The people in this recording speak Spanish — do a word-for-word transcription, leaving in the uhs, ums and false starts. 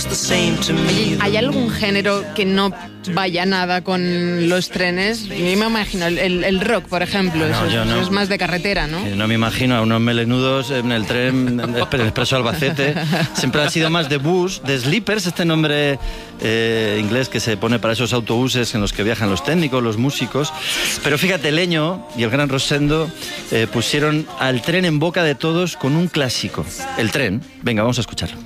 ¿Hay algún género que no vaya nada con los trenes? Yo me imagino el, el, el rock, por ejemplo. No, eso, yo no. Eso es más de carretera, ¿no? No me imagino a unos melenudos en el tren el Expreso Albacete. Siempre ha sido más de bus, de sleepers, este nombre eh, inglés que se pone para esos autobuses en los que viajan los técnicos, los músicos. Pero fíjate, Leño y el gran Rosendo eh, pusieron al tren en boca de todos con un clásico. El tren. Venga, vamos a escucharlo.